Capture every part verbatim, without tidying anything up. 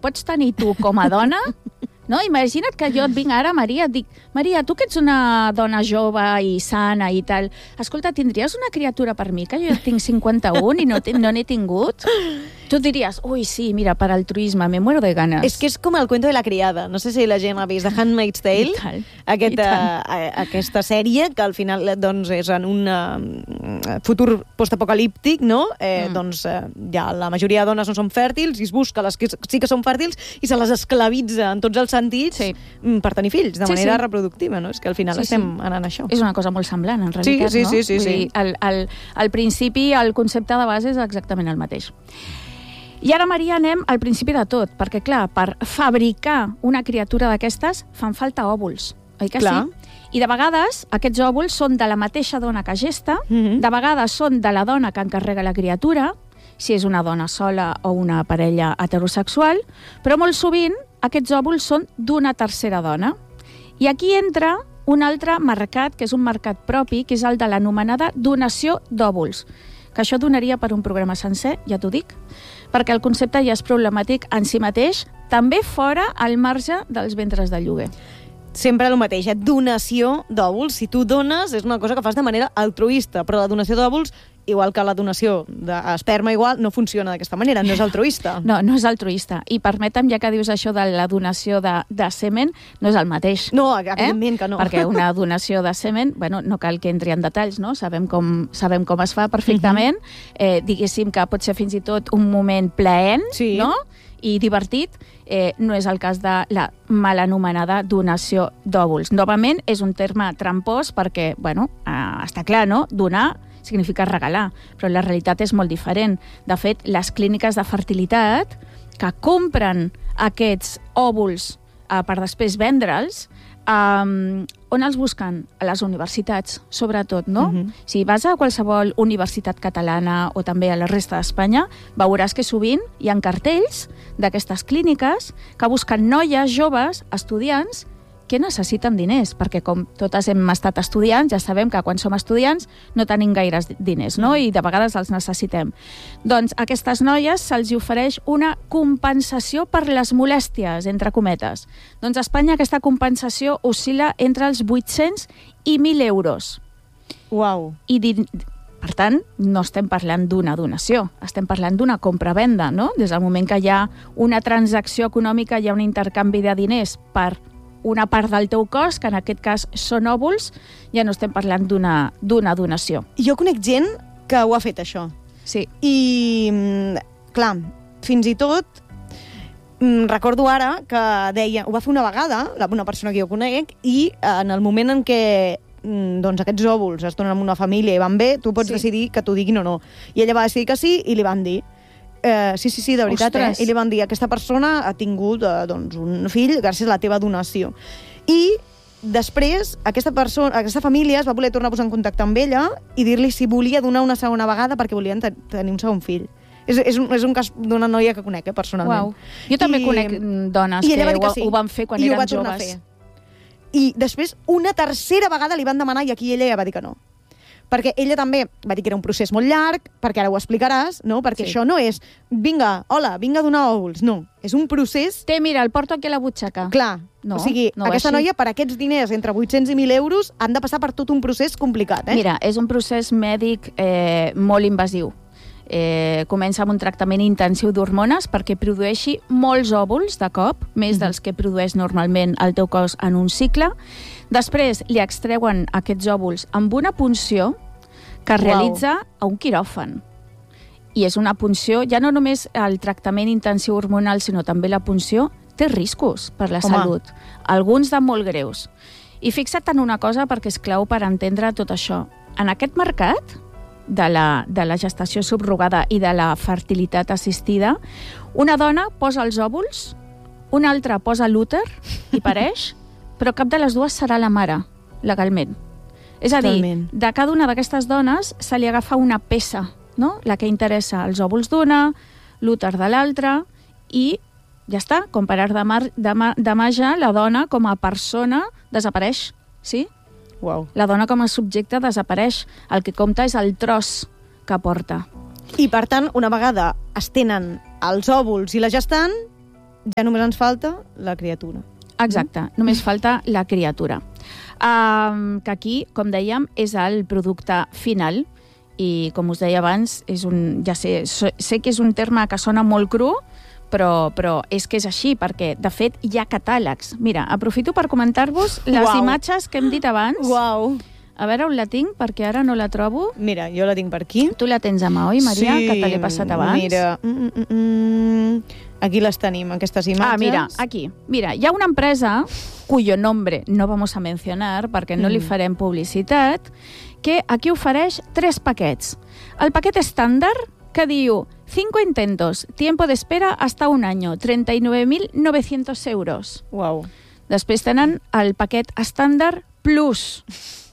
pots tenir tu com a dona... No? Imagina't que jo et vinc ara, Maria, et dic, Maria, tu que ets una dona jove i sana i tal, escolta, tindries una criatura per mi, que jo tinc cinquanta-un i no, no n'he tingut? Tu diries, ui, sí, mira, per altruisme, me muero de ganes. És que és com el cuento de la criada. No sé si la gent ha vist The Handmaid's Tale, tal, aquest, uh, aquesta sèrie, que al final doncs, és en un uh, futur postapocalíptic, no? Eh, mm. Doncs uh, ja la majoria de dones no són fèrtils i es busca les que sí que són fèrtils i se les esclavitza en tots els sentits sí. per tenir fills, de manera sí, sí. reproductiva, no? És que al final sí, estem sí. anant a això. És una cosa molt semblant, en realitat, sí, sí, no? Sí, sí, Vull sí. dir, al, al, al principi, el concepte de base és exactament el mateix. I ara, Maria, anem al principi de tot, perquè, clar, per fabricar una criatura d'aquestes fan falta òvuls, oi que clar. Sí? I de vegades aquests òvuls són de la mateixa dona que gesta, mm-hmm. de vegades són de la dona que encarrega la criatura, si és una dona sola o una parella heterosexual, però molt sovint aquests òvuls són d'una tercera dona. I aquí entra un altre mercat, que és un mercat propi, que és el de l'anomenada donació d'òvuls, que això donaria per un programa sencer, ja t'ho dic, perquè el concepte ja és problemàtic en si mateix, també fora al marge dels ventres de lloguer. Sempre el mateix, eh? Donació d'òvuls. Si tu dones, és una cosa que fas de manera altruista, però la donació d'òvuls, igual que la donació d'esperma, igual, no funciona d'aquesta manera, no és altruista. No, no és altruista. I permetem, ja que dius això de la donació de, de semen, no és el mateix. No, evidentment eh? que no. Perquè una donació de semen, bueno, no cal que entri en detalls, no? Sabem com, sabem com es fa perfectament. Uh-huh. eh, diguéssim que pot ser fins i tot un moment plaent, sí. no?, i divertit, eh, no és el cas de la mal anomenada donació d'òvuls. Novament, és un terme trampós perquè, bueno, eh, està clar, no?, donar significa regalar, però la realitat és molt diferent. De fet, les clíniques de fertilitat que compren aquests òvuls eh, per després vendre'ls, Um, on els busquen? A les universitats, sobretot, no? Uh-huh. Si vas a qualsevol universitat catalana o també a la resta d'Espanya, veuràs que sovint hi ha cartells d'aquestes clíniques que busquen noies joves, estudiants, que necessiten diners, perquè com totes hem estat estudiants, ja sabem que quan som estudiants no tenim gaires diners, no? I de vegades els necessitem. Doncs a aquestes noies se'ls ofereix una compensació per les molèsties, entre cometes. Doncs a Espanya aquesta compensació oscil·la entre els vuit-cents i mil euros. Uau! I di- per tant, no estem parlant d'una donació, estem parlant d'una compra-venda, no? Des del moment que hi ha una transacció econòmica, hi ha un intercanvi de diners per una part del teu cos, que en aquest cas són òvuls, ja no estem parlant d'una, d'una donació. Jo conec gent que ho ha fet, això. Sí. I, clar, fins i tot, recordo ara que deia, ho va fer una vegada, una persona que jo conec, i en el moment en què doncs, aquests òvuls es donen a una família i van bé, tu pots sí. decidir que t'ho diguin o no. I ella va decidir que sí, i li van dir. Eh, sí, sí, sí, de veritat, eh? I li van dir, aquesta persona ha tingut eh, doncs, un fill gràcies a la teva donació. I després, aquesta persona, aquesta família es va voler tornar a posar en contacte amb ella i dir-li si volia donar una segona vegada perquè volien te- tenir un segon fill. És, és, un, és un cas d'una noia que conec, eh, personalment. Uau. Jo també I, conec dones que, que ho, sí. ho van fer quan I eren ho va tornar joves. A fer. I després, una tercera vegada li van demanar i aquí ella ja va dir que no. Perquè ella també va dir que era un procés molt llarg, perquè ara ho explicaràs, no? Perquè sí. això no és, vinga, hola, vinga a donar òvuls. No, és un procés... Té, mira, el porto aquí a la butxaca. Clar, no, o sigui, no aquesta noia, per aquests diners, entre vuit-cents i mil euros, han de passar per tot un procés complicat, eh? Mira, és un procés mèdic eh, molt invasiu. Eh, comença amb un tractament intensiu d'hormones perquè produeixi molts òvuls de cop, més mm-hmm. dels que produeix normalment el teu cos en un cicle. Després li extreuen aquests òvuls amb una punció que es realitza wow. a un quiròfan. I és una punció, ja no només el tractament intensiu hormonal, sinó també la punció, té riscos per la Home. salut, alguns de molt greus. I fixa't en una cosa perquè és clau per entendre tot això. En aquest mercat de la, de la gestació subrogada i de la fertilitat assistida, una dona posa els òvuls, una altra posa l'úter i pareix, però cap de les dues serà la mare, legalment. És a dir, Totalment. de cada una d'aquestes dones se li agafa una peça, no? La que interessa, els òvuls d'una, l'úter de l'altra, i ja està, com per art de, mar, de, ma, de màgia, la dona com a persona desapareix, sí? Wow. La dona com a subjecte desapareix. El que compta és el tros que porta. I, per tant, una vegada es tenen els òvuls i la gestant, ja només ens falta la criatura. Exacte, mm? només falta la criatura. Um, que aquí, com dèiem, és el producte final i, com us deia abans, és un, ja sé, sé que és un terme que sona molt cru, però, però és que és així, perquè, de fet, hi ha catàlegs. Mira, aprofito per comentar-vos les Uau. imatges que hem dit abans. Uau! A veure on la tinc, perquè ara no la trobo. Mira, jo la tinc per aquí. Tu la tens a mà, oi, Maria? Sí, que te l'he passat abans. Mira. Mm, mm, mm. Aquí les tenim, aquestes imatges. Ah, mira, aquí. Mira, hi ha una empresa cuyo nombre no vamos a mencionar perquè no mm. li farem publicitat, que aquí ofereix tres paquets. El paquet estàndard, que diu cinco intentos, tiempo de espera hasta un año, treinta y nueve mil novecientos euros. Uau. Després tenen el paquet estàndard plus.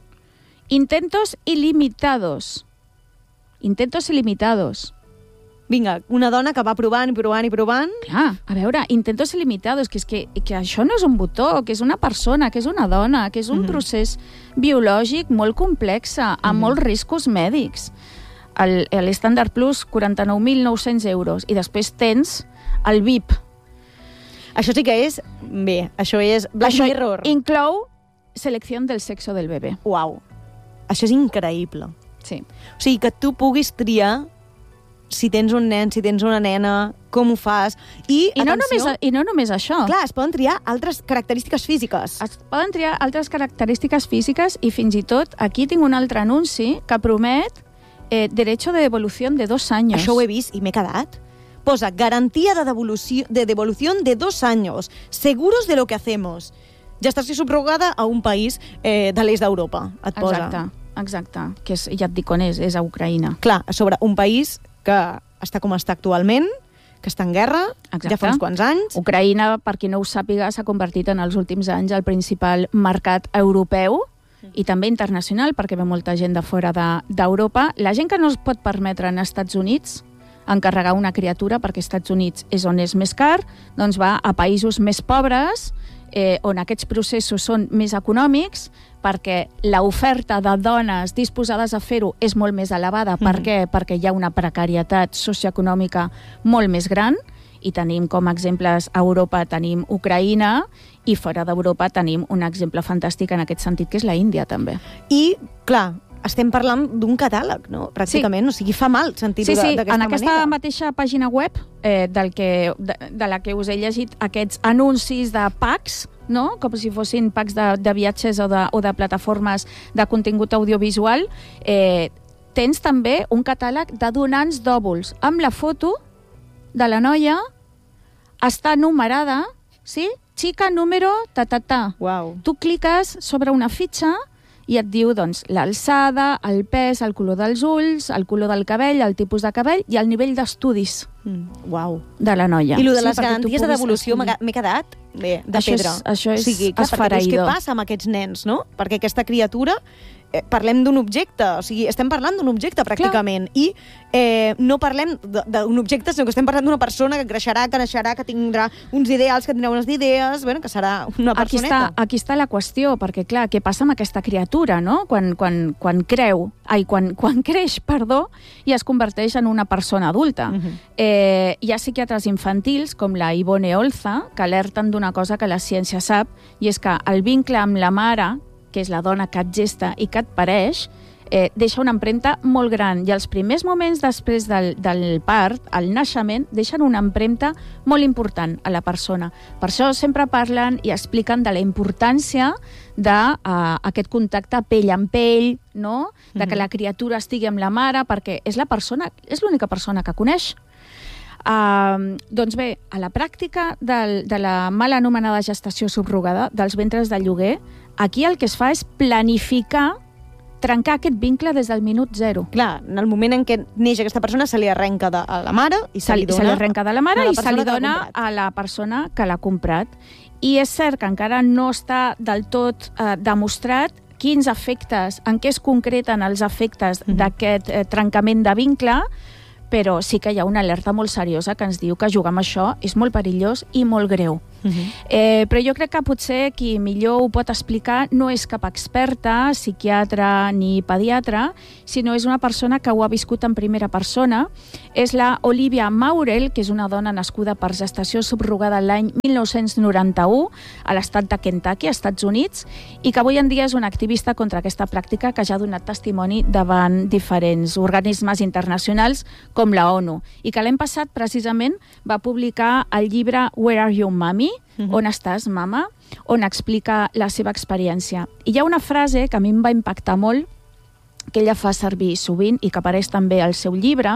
Intentos ilimitados. Intentos ilimitados. Vinga, una dona que va provant i provant i provant. Clar, a veure, intentos ilimitados, que és que, que això no és un botó, que és una persona, que és una dona, que és un mm-hmm. procés biològic molt complex, amb mm-hmm. molts riscos mèdics. L'Standard Plus, quaranta-nou mil nou-cents euros. I després tens el V I P. Això sí que és... Bé, això és Black això Mirror. Inclou selecció del sexo del bebè. Uau. Això és increïble. Sí. O sigui, que tu puguis triar si tens un nen, si tens una nena, com ho fas. I, I, no, atenció, només, I no només això. Clar, es poden triar altres característiques físiques. Es poden triar altres característiques físiques i fins i tot aquí tinc un altre anunci que promet eh, derecho de devolución de dos años. Això ho he vist i m'he quedat. Posa garantía de devolución, de devolución de dos años, seguros de lo que hacemos. Gestació subrogada a un país eh, de l'est d'Europa, et posa. Exacte, exacte. Que és, ja et dic on és, és a Ucraïna. Clar, a sobre un país que està com està actualment, que està en guerra, Exacte. ja fa uns quants anys. Ucraïna, per qui no ho sàpiga, s'ha convertit en els últims anys el principal mercat europeu mm. i també internacional, perquè ve molta gent de fora d'Europa. De, La gent que no es pot permetre en Estats Units encarregar una criatura, perquè Estats Units és on és més car, doncs va a països més pobres, eh, on aquests processos són més econòmics, perquè l'oferta de dones disposades a fer-ho és molt més elevada. Mm. Per què? Perquè hi ha una precarietat socioeconòmica molt més gran, i tenim com a exemples a Europa, tenim Ucraïna, i fora d'Europa tenim un exemple fantàstic en aquest sentit, que és la Índia, també. I, clar, estem parlant d'un catàleg, no? Pràcticament, sí. O sigui, fa mal sentir-ho sí, sí. d'aquesta manera. En aquesta manera. mateixa pàgina web, eh, del que, de, de la que us he llegit aquests anuncis de packs, no? Com si fossin packs de, de viatges o de, o de plataformes de contingut audiovisual, eh, tens també un catàleg de donants d'òvuls, amb la foto de la noia, està numerada, sí? Xica número ta-ta-ta. Wow. Tu cliques sobre una fitxa i et diu doncs, l'alçada, el pes, el color dels ulls, el color del cabell, el tipus de cabell i el nivell d'estudis mm. wow. de la noia. I el de les sí, garanties de devolució m'he quedat bé, de això pedra. És, això és o sigui, clar, esfereïdor. Què passa amb aquests nens, no? Perquè aquesta criatura, eh, parlem d'un objecte, o sigui, estem parlant d'un objecte pràcticament, clar. I eh, no parlem d'un objecte, sinó que estem parlant d'una persona que creixerà, que naixerà, que tindrà uns ideals, que tindrà unes idees, bueno, que serà una personeta. Aquí està, aquí està la qüestió, perquè clar, què passa amb aquesta criatura, no? Quan, quan, quan creu, ai, quan, quan creix, perdó, i es converteix en una persona adulta. Uh-huh. eh, hi ha psiquiatres infantils, com la Ivone Olza, que alerten d'una cosa que la ciència sap, i és que el vincle amb la mare, que és la dona que et gesta i que et pareix, eh, deixa una empremta molt gran. I els primers moments després del, del part, el naixement, deixen una empremta molt important a la persona. Per això sempre parlen i expliquen de la importància d'aquest uh, contacte pell amb pell, no? De que la criatura estigui amb la mare, perquè és la persona, és l'única persona que coneix. Uh, doncs bé, a la pràctica del, de la mal anomenada gestació subrogada, dels ventres de lloguer, aquí el que es fa és planificar trencar aquest vincle des del minut zero. Clar, en el moment en què neix aquesta persona se li arrenca de a la mare i se, se li dona... Se li arrenca de la mare la i se li dona a la persona que l'ha comprat. I és cert que encara no està del tot eh, demostrat quins efectes, en què es concreten els efectes mm-hmm. d'aquest eh, trencament de vincle, però sí que hi ha una alerta molt seriosa que ens diu que jugar amb això és molt perillós i molt greu. Uh-huh. Eh, però jo crec que potser qui millor ho pot explicar no és cap experta, psiquiatra ni pediatra, sinó és una persona que ho ha viscut en primera persona. És la Olivia Maurel, que és una dona nascuda per gestació subrogada l'any mil nou-cents noranta-u a l'estat de Kentucky, als Estats Units, i que avui en dia és una activista contra aquesta pràctica que ja ha donat testimoni davant diferents organismes internacionals com la ONU, i que l'any passat precisament va publicar el llibre Where Are You, Mommy? Uh-huh. On estàs, mama? On explica la seva experiència. I hi ha una frase que a mi em va impactar molt, que ella fa servir sovint i que apareix també al seu llibre,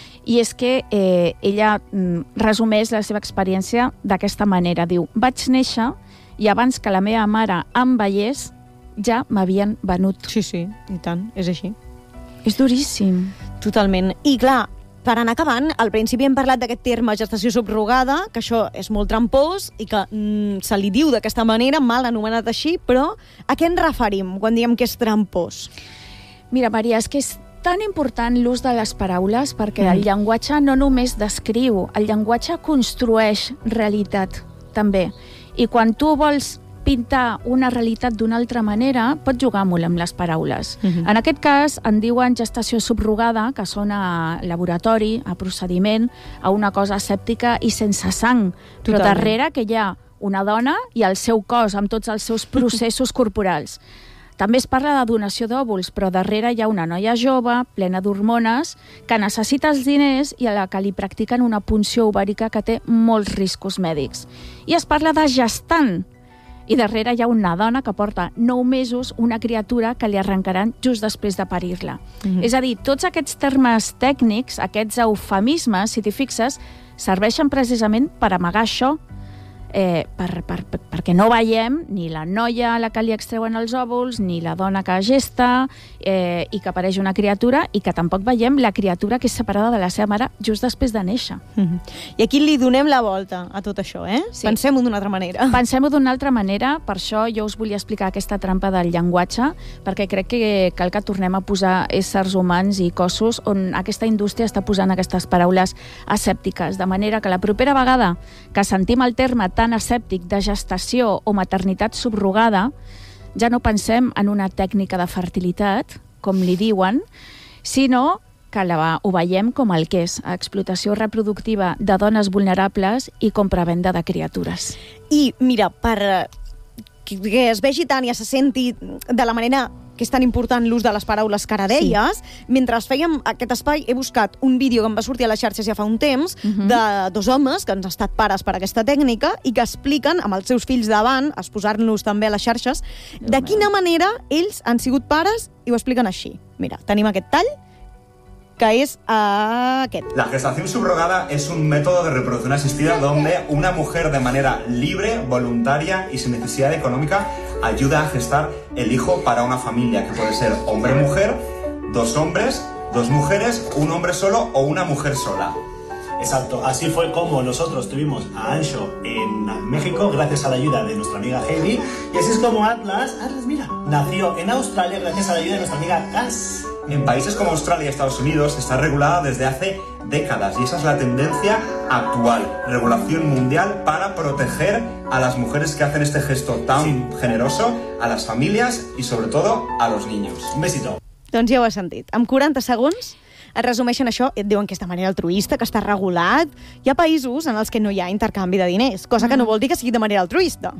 i és que eh, ella mm, resumeix la seva experiència d'aquesta manera. Diu, vaig néixer i abans que la meva mare em veiés ja m'havien venut. Sí, sí, i tant, és així. És duríssim. Totalment. I clar, per anar acabant, al principi hem parlat d'aquest terme gestació subrogada, que això és molt trampós i que mm, se li diu d'aquesta manera, mal anomenat així, però a què ens referim quan diem que és trampós? Mira, Maria, és que és tan important l'ús de les paraules perquè mm. el llenguatge no només descriu, el llenguatge construeix realitat, també. I quan tu vols pintar una realitat d'una altra manera, pots jugar molt amb les paraules. Uh-huh. En aquest cas, en diuen gestació subrogada, que sona a laboratori, a procediment, a una cosa asèptica i sense sang. Totalment. Però darrere que hi ha una dona i el seu cos, amb tots els seus processos corporals. També es parla de donació d'òvuls, però darrere hi ha una noia jove, plena d'hormones, que necessita els diners i a la que li practiquen una punció ovàrica que té molts riscos mèdics. I es parla de gestant, i darrere hi ha una dona que porta nou mesos una criatura que li arrencaran just després de parir-la. Mm-hmm. És a dir, tots aquests termes tècnics, aquests eufemismes, si t'hi fixes, serveixen precisament per amagar això, eh, per, per, per, perquè no veiem ni la noia a la que li extreuen els òvuls, ni la dona que gesta, eh, i que apareix una criatura, i que tampoc veiem la criatura que és separada de la seva mare just després de néixer. Mm-hmm. I aquí li donem la volta a tot això, eh? Sí. Pensem-ho d'una altra manera. Pensem-ho d'una altra manera, per això jo us volia explicar aquesta trampa del llenguatge, perquè crec que cal que tornem a posar éssers humans i cossos on aquesta indústria està posant aquestes paraules asèptiques, de manera que la propera vegada que sentim el terme tan asèptic de gestació o maternitat subrogada, ja no pensem en una tècnica de fertilitat, com li diuen, sinó que la, ho veiem com el que és, explotació reproductiva de dones vulnerables i compravenda de criatures. I, mira, per que es vegi tant i se senti de la manera que és tan important l'ús de les paraules que ara deies, sí. Mentre fèiem aquest espai he buscat un vídeo que em va sortir a les xarxes ja fa un temps, uh-huh. de dos homes que han estat pares per aquesta tècnica i que expliquen, amb els seus fills davant, exposar-nos també a les xarxes, Déu de quina meu. manera ells han sigut pares i ho expliquen així. Mira, tenim aquest tall, que es uh, aquest. La gestación subrogada es un método de reproducción asistida donde una mujer de manera libre, voluntaria y sin necesidad económica ayuda a gestar el hijo para una familia, que puede ser hombre-mujer, dos hombres, dos mujeres, un hombre solo o una mujer sola. Exacto, así fue como nosotros tuvimos a Ancho en México gracias a la ayuda de nuestra amiga Heidi, y así es como Atlas, Atlas mira, nació en Australia gracias a la ayuda de nuestra amiga Cass. En países como Australia y Estados Unidos está regulada desde hace décadas y esa es la tendencia actual, regulación mundial para proteger a las mujeres que hacen este gesto tan sí. generoso, a las familias y sobre todo a los niños. Un besito. Doncs ja ho has sentit. En quaranta segons et resumeixen això i et diuen que és de manera altruista, que està regulat. Hi ha països en els que no hi ha intercanvi de diners, cosa que no vol dir que sigui de manera altruista.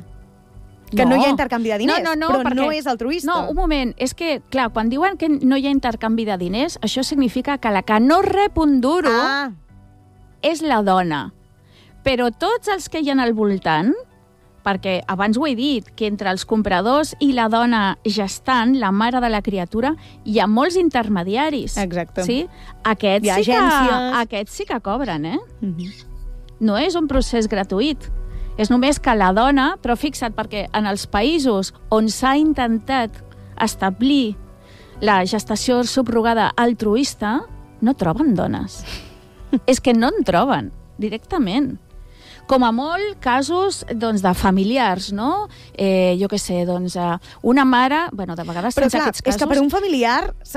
Que no, no hi ha intercanvi de diners, no, no, no, però perquè, no és altruista. No, un moment, és que, clar, quan diuen que no hi ha intercanvi de diners, això significa que la que no rep un duro ah. és la dona. Però tots els que hi ha al voltant, perquè abans ho he dit, que entre els compradors i la dona gestant, la mare de la criatura, hi ha molts intermediaris. Exacte. Sí? Aquests, hi ha sí agències. Que, aquests sí que cobren, eh? Mm-hmm. No és un procés gratuït. És només que la dona, però fixa't, perquè en els països on s'ha intentat establir la gestació subrogada altruista, no troben dones. És que no en troben, directament. Com a molt casos doncs, de familiars, no? Eh, jo què sé, doncs, una mare, bueno, de vegades però sense clar, aquests casos... és que per un familiar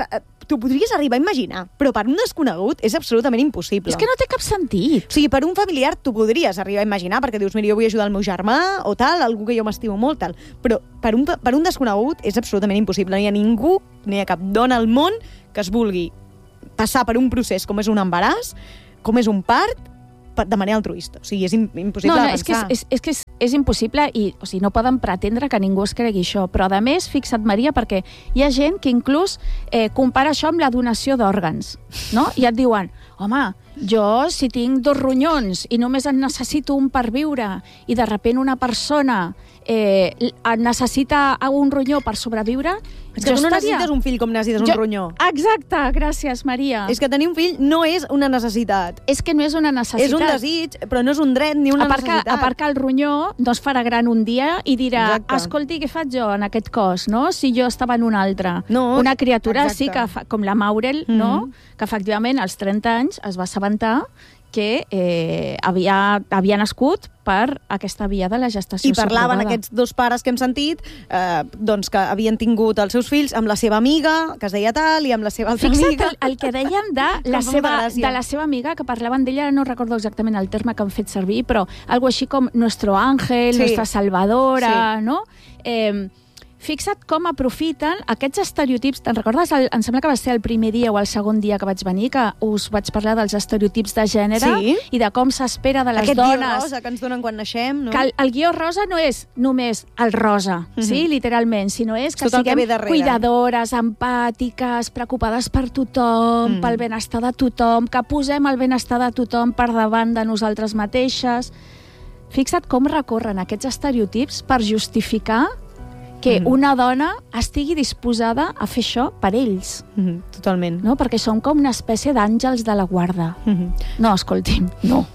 t'ho podries arribar a imaginar, però per un desconegut és absolutament impossible. És que no té cap sentit. O sigui, per un familiar t'ho podries arribar a imaginar, perquè dius, mira, jo vull ajudar el meu germà, o tal, algú que jo m'estimo molt, tal. Però per un, per un desconegut és absolutament impossible. No hi ha ningú, ni hi ha cap dona al món que es vulgui passar per un procés com és un embaràs, com és un part, de manera altruista. O sigui, és impossible no, no, de és que pensar. és, és, és que és, és impossible i o sigui, no poden pretendre que ningú es cregui això. Però, a més, fixa't, Maria, perquè hi ha gent que inclús eh, compara això amb la donació d'òrgans, no? I et diuen, home, jo si tinc dos ronyons i només en necessito un per viure i de sobte una persona eh, necessita un ronyó per sobreviure, és que jo tu no estaria... necessites un fill com necessites jo... un ronyó. Exacte, gràcies, Maria. És que tenir un fill no és una necessitat. És que no és una necessitat. És un desig, però no és un dret ni una a part que, necessitat. a part que el ronyó no es farà gran un dia i dirà, Exacte. escolti, què faig jo en aquest cos, no? Si jo estava en un altre. No, una criatura exacte. sí que, fa, com la Maurel, Mm-hmm. no? Que efectivament als trenta anys es va assabentar que eh, havia, havia nascut per aquesta via de la gestació I parlaven subrogada. aquests dos pares que hem sentit eh, doncs que havien tingut els seus fills amb la seva amiga, que es deia tal, i amb la seva altra Fixa't amiga. el, el que deien de la, Em fa seva, molta gràcia. de la seva amiga, que parlaven d'ella, no recordo exactament el terme que han fet servir, però algo així com nuestro ángel, Sí. nuestra salvadora, Sí. no? Eh, fixa't com aprofiten aquests estereotips. Te'n recordes? El, em sembla que va ser el primer dia o el segon dia que vaig venir, que us vaig parlar dels estereotips de gènere Sí. i de com s'espera de les Aquest dones. guió rosa que ens donen quan naixem, no? Que el, el guió rosa no és només el rosa, Mhm. sí, literalment, sinó és que Tot el que siguem ve darrere. cuidadores, empàtiques, preocupades per tothom, Mm. pel benestar de tothom, que posem el benestar de tothom per davant de nosaltres mateixes. Fixa't com recorren aquests estereotips per justificar que Mhm. una dona estigui disposada a fer això per ells, Mhm, totalment. no? Perquè som com una espècie d'àngels de la guarda. Mhm. No, escolti'm, no.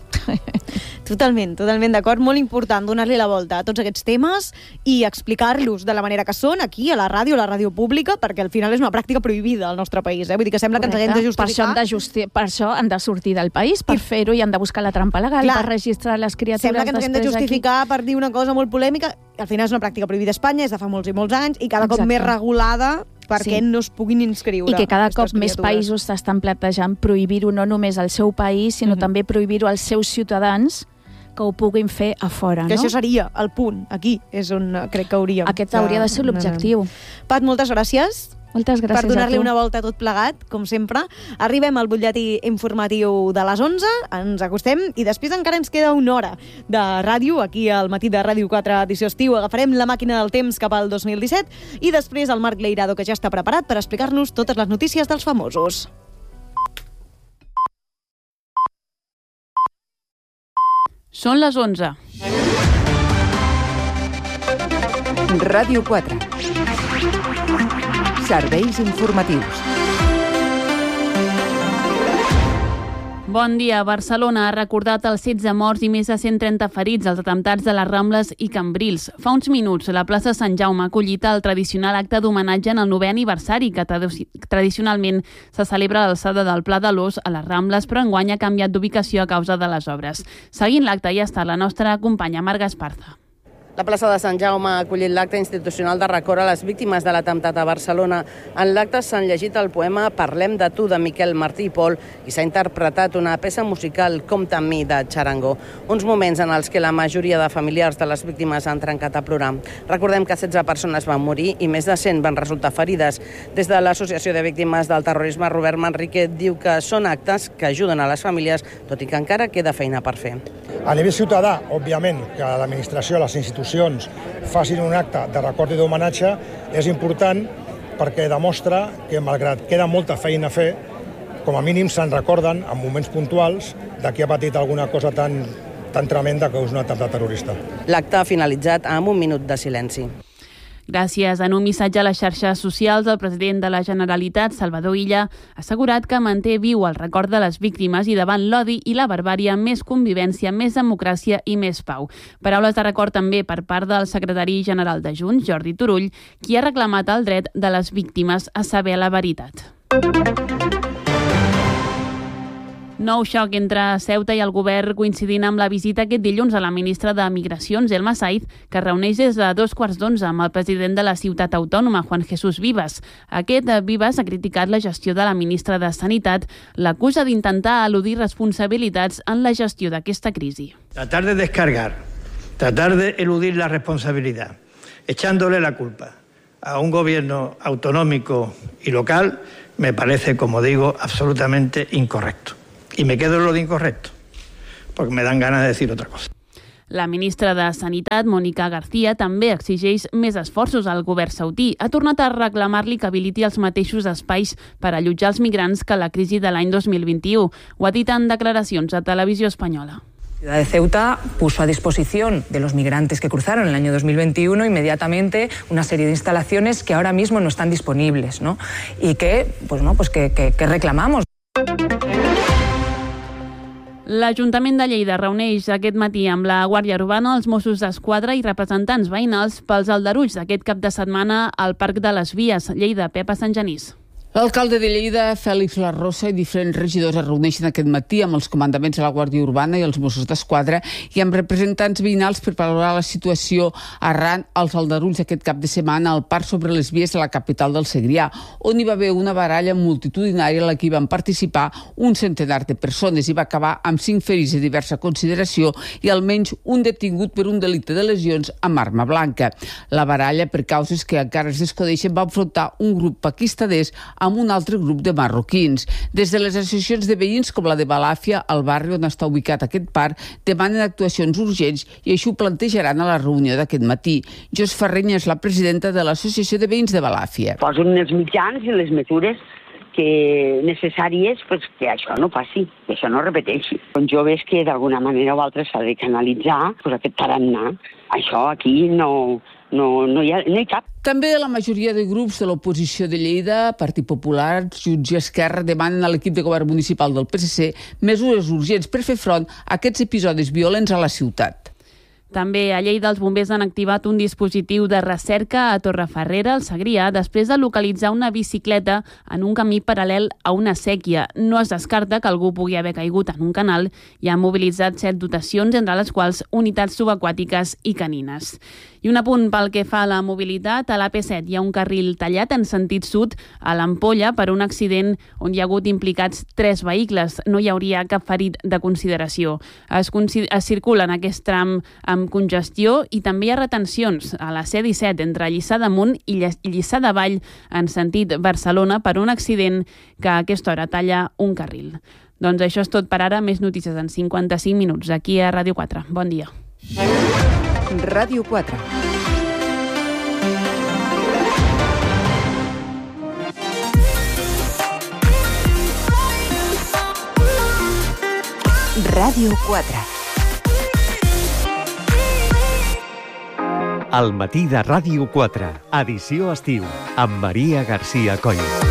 Totalment, totalment d'acord. Molt important donar-li la volta a tots aquests temes i explicar-los de la manera que són aquí, a la ràdio, a la ràdio pública, perquè al final és una pràctica prohibida al nostre país. Eh? Vull dir que sembla que ens haguem de Per això, justificar. han de justi per això han de sortir del país, per I- fer-ho, i han de buscar la trampa legal, Clar. per registrar les criatures Sembla que ens haguem de després aquí. justificar per dir una cosa molt polèmica. Al final és una pràctica prohibida a Espanya, és de fa molts i molts anys, i cada Exacte. cop més regulada perquè Sí. no es puguin inscriure. I que cada aquestes cop més criatures. països s'estan plantejant prohibir-ho no només al seu país, sinó Mhm. també prohibir-ho als seus ciutadans que ho puguin fer a fora. Que No? això seria el punt, aquí, és on eh, crec que hauríem. Aquest hauria de ser l'objectiu. Pat, moltes gràcies. Moltes gràcies per donar-li a tu. una volta a tot plegat, com sempre. Arribem al butlletí informatiu de les onze, ens acostem, i després encara ens queda una hora de ràdio, aquí al matí de Ràdio quatre, edició estiu. Agafarem la màquina del temps cap al dos mil disset, i després el Marc Leirado, que ja està preparat per explicar-nos totes les notícies dels famosos. Són les onze. Ràdio quatre. Serveis informatius. Bon dia. Barcelona ha recordat els setze morts i més de cent trenta ferits als atemptats de les Rambles i Cambrils. Fa uns minuts, la plaça Sant Jaume ha acollit el tradicional acte d'homenatge en el novè aniversari, que tradicionalment se celebra a l'alçada del Pla de l'Os a les Rambles, però enguany ha canviat d'ubicació a causa de les obres. Seguint l'acte ja està la nostra companya Marga Esparza. La plaça de Sant Jaume ha acollit l'acte institucional de record a les víctimes de l'atemptat a Barcelona. En l'acte s'han llegit el poema Parlem de tu, de Miquel Martí i Pol, i s'ha interpretat una peça musical Compta amb mi, de Charango. Uns moments en els que la majoria de familiars de les víctimes han trencat a plorar. Recordem que setze persones van morir i més de cent van resultar ferides. Des de l'Associació de Víctimes del Terrorisme, Robert Manrique diu que són actes que ajuden a les famílies, tot i que encara queda feina per fer. A nivell ciutadà, òbviament, que l'administració, les institucions facin un acte de record i d'homenatge és important perquè demostra que, malgrat queda molta feina a fer, com a mínim se'n recorden en moments puntuals de qui ha patit alguna cosa tan, tan tremenda que és un atemptat terrorista. L'acte ha finalitzat amb un minut de silenci. Gràcies. En un missatge a les xarxes socials, el president de la Generalitat, Salvador Illa, ha assegurat que manté viu el record de les víctimes i davant l'odi i la barbària, més convivència, més democràcia i més pau. Paraules de record també per part del secretari general de Junts, Jordi Turull, qui ha reclamat el dret de les víctimes a saber la veritat. Nou xoc entre Ceuta i el govern coincidint amb la visita aquest dilluns a la ministra de Migracions, Elma Saiz, que reuneix des de dos quarts d'onze amb el president de la ciutat autònoma, Juan Jesús Vivas. Aquest Vivas ha criticat la gestió de la ministra de Sanitat, l'acusa d'intentar eludir responsabilitats en la gestió d'aquesta crisi. Tratar de descargar, tratar de eludir la responsabilidad, echándole la culpa a un gobierno autonómico y local, me parece, como digo, absolutamente incorrecto. Y me quedo en lo de incorrecto, porque me dan ganas de decir otra cosa. La ministra de Sanitat, Mónica García, també exigeix més esforços al govern saudí. Ha tornat a reclamar-li que habiliti els mateixos espais per allotjar els migrants que la crisi de l'any dos mil vint-i-u. Ho ha dit en declaracions a Televisió Espanyola. La ciudad de Ceuta puso a disposición de los migrantes que cruzaron en el año dos mil veintiuno inmediatamente una serie de instalaciones que ahora mismo no están disponibles, ¿no? Y que, pues, no, pues que, que, que reclamamos. L'Ajuntament de Lleida reuneix aquest matí amb la Guàrdia Urbana, els Mossos d'Esquadra i representants veïnals pels aldarulls d'aquest cap de setmana al Parc de les Vies. Lleida, Pepa Sant Genís. L'alcalde de Lleida, Fèlix La Rosa, i diferents regidors es reuneixen aquest matí amb els comandaments de la Guàrdia Urbana i els Mossos d'Esquadra i amb representants veïnals per valorar la situació arran als aldarulls d'aquest cap de setmana al Parc sobre les Vies de la capital del Segrià, on hi va haver una baralla multitudinària en la que hi van participar un centenar de persones i va acabar amb cinc ferits de diversa consideració i almenys un detingut per un delicte de lesions amb arma blanca. La baralla, per causes que encara es desconeixen, va enfrontar un grup pakistanès amb un altre grup de marroquins. Des de les associacions de veïns com la de Balàfia, al barri on està ubicat aquest parc, demanen actuacions urgents i això ho plantejaran a la reunió d'aquest matí. Jos Ferreny és la presidenta de l'Associació de Veïns de Balàfia. Posen els mitjans i les mesures que necessàries perquè això no passi, que això no repeteixi. Són joves que d'alguna manera o altra s'ha de canalitzar pues, aquest tarannà. Això aquí no... No, no, hi ha, no hi cap. També la majoria de grups de l'oposició de Lleida, Partit Popular, Junts i Esquerra, demanen a l'equip de govern municipal del P S C mesures urgents per fer front a aquests episodis violents a la ciutat. També a Lleida els bombers han activat un dispositiu de recerca a Torreferrera, al Segrià, després de localitzar una bicicleta en un camí paral·lel a una sèquia. No es descarta que algú pugui haver caigut en un canal i han mobilitzat set dotacions, entre les quals unitats subaquàtiques i canines. I un apunt pel que fa a la mobilitat, a l'A P set hi ha un carril tallat en sentit sud a l'Ampolla per un accident on hi ha hagut implicats tres vehicles. No hi hauria cap ferit de consideració. Es, es circula en aquest tram amb congestió i també hi ha retencions a la C disset entre Lliçà d'Amunt i Lliçà d'Avall en sentit Barcelona per un accident que a aquesta hora talla un carril. Doncs això és tot per ara. Més notícies en cinquanta-cinc minuts aquí a Ràdio quatre. Bon dia. Ràdio quatre. Ràdio quatre. El matí de Ràdio quatre, edició estiu, amb Maria García Coll.